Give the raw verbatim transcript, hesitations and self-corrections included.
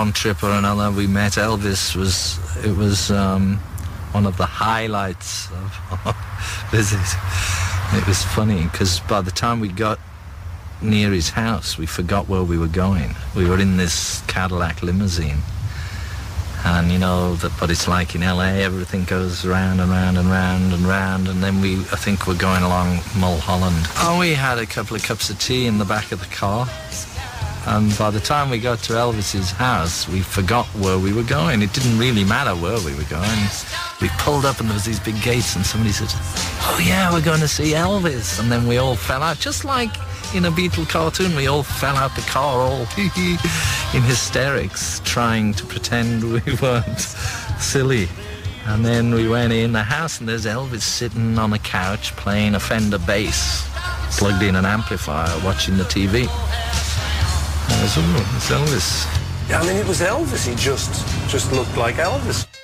one trip or another, we met Elvis. Was It was um, one of the highlights of our visit. It was funny, because by the time we got near his house, we forgot where we were going. We were in this Cadillac limousine. And, you know, that, what it's like in L A, everything goes round and round and round and round, and then we, I think we're going along Mulholland. Oh, we had a couple of cups of tea in the back of the car, and by the time we got to Elvis's house, we forgot where we were going. It didn't really matter where we were going. We pulled up and there was these big gates, and somebody said, oh yeah, we're going to see Elvis, and then we all fell out, just like in a Beatle cartoon. We all fell out the car, all in hysterics, trying to pretend we weren't silly. And then we went in the house, and there's Elvis sitting on a couch playing a Fender bass, plugged in an amplifier, watching the T V. I was, oh, it's Elvis. Yeah, I mean, it was Elvis. He just, just looked like Elvis.